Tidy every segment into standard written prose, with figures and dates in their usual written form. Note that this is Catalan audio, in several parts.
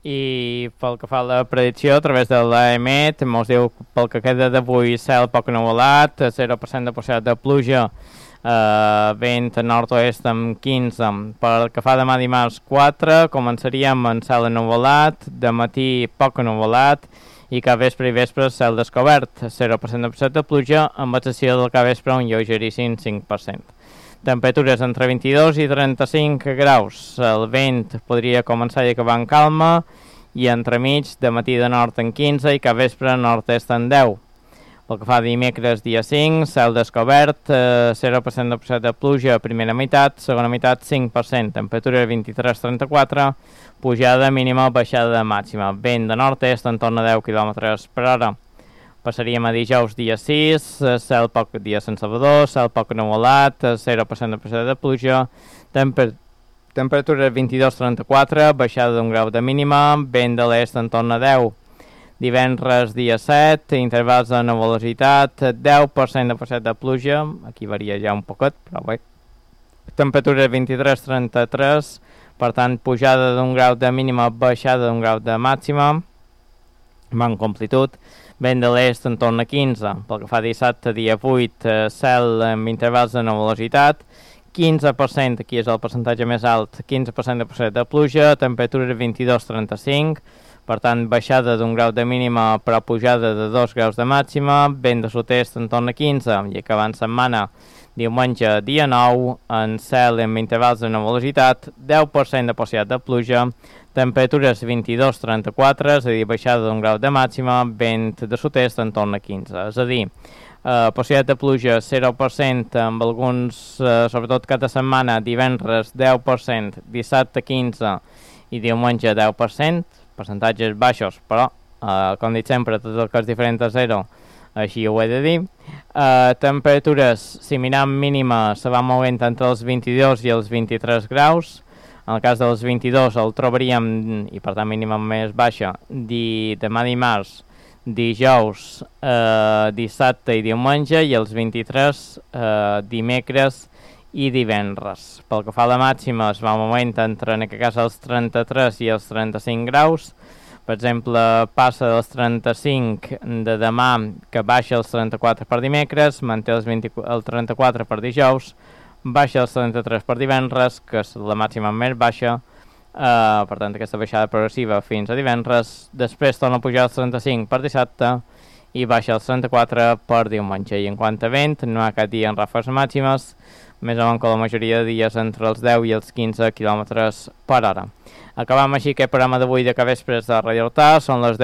I pel que fa a la predicció, a través de l'EMET, ens diu pel que queda d'avui cel poc ennuvolat, 0% de possibilitat de pluja, vent a nord-oest amb 15. Pel que fa demà dimarts 4, començaríem en cel ennuvolat, de matí poc ennuvolat, i cap vespre i vespre cel descobert, 0% de possibilitat de pluja, amb excepció del cap vespre un lleugeríssim 5%. Temperatures entre 22 i 35 graus. El vent podria començar i acabar en calma, i entremig de matí de nord en 15 i cap vespre nord-est en 10. Pel que fa a dimecres dia 5, cel descobert, 0% de possibilitat de pluja primera meitat, segona meitat 5%, temperatura 23-34, pujada mínima, baixada de màxima, vent de nord-est en torn a 10 km per hora. Passaríem a dijous dia 6, cel poc dia Sant Salvador, cel poc ennuvolat, 0% de possibilitat de pluja, temperatura 22-34, baixada d'un grau de mínima, vent de l'est en torn a 10. Divendres dia 7, intervals de nuvolositat, 10% de possibilitat de pluja, aquí varia ja un poquet, però bé. Temperatura 23-33, per tant pujada d'un grau de mínima, baixada d'un grau de màxima, manca amplitud. Vent de l'est en torn a 15. Pel que fa dissabte, dia 8, cel amb intervals de nuvolositat, 15%, aquí és el percentatge més alt, 15% de possibilitat de pluja, temperatura 22-35, per tant baixada d'un grau de mínima però pujada de 2 graus de màxima, vent de sud-est en torn a 15, i acabant setmana, diumenge, dia 9, en cel amb intervals de nuvolositat, 10% de possibilitat de pluja, temperatures 22-34, és a dir, baixada d'un grau de màxima, vent de sud-est en torn a 15. És a dir, possibilitat de pluja 0% amb alguns, sobretot cada setmana, divendres 10%, dissabte 15% i diumenge 10%, percentatges baixos, però, com dic sempre, tot el que és diferent a 0, així ho he de dir. Temperatures, si mirem mínima, se va movent entre els 22 i els 23 graus. En el cas dels 22 el trobaríem, i per tant mínima més baixa, demà dimarts, dijous, dissabte i diumenge, i els 23 dimecres i divendres. Pel que fa a la màxima, es va movent entre, en aquest cas, els 33 i els 35 graus. Per exemple, passa dels 35 de demà, que baixa els 34 per dimecres, manté el 34 per dijous, baixa els 33 per divendres, que és la màxima més baixa, per tant aquesta baixada progressiva fins a divendres, després torna a pujar els 35 per dissabte i baixa els 34 per diumenge. I en quant a vent, no hi ha cap dia en ràfegues màximes, més o menys la majoria de dies entre els 10 i els 15 km per hora. Acabam així aquest programa d'avui de Capvespres de Radio Horta. Són les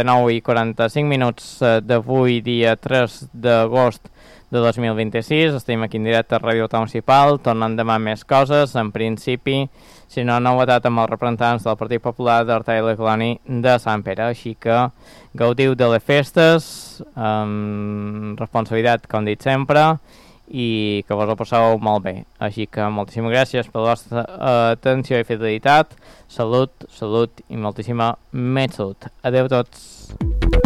19:45 d'avui, dia 3 d'agost de 2026. Estem aquí en directe a Radio Horta Municipal, tornant demà més coses, en principi, si no novetat amb els representants del Partit Popular d'Horta i la Colònia de Sant Pere. Així que gaudiu de les festes, amb responsabilitat, com dic sempre, i que vos ho passeu molt bé. Així que moltíssimes gràcies per la vostra atenció i fidelitat. Salut, salut i moltíssima més salut. Adeu a tots.